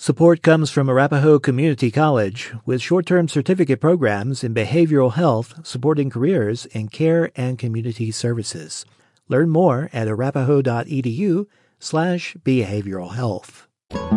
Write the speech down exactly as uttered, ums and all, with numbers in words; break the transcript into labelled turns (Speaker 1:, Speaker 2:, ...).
Speaker 1: Support comes from Arapahoe Community College with short-term certificate programs in behavioral health supporting careers in care and community services. Learn more at arapahoe.edu slash behavioral health.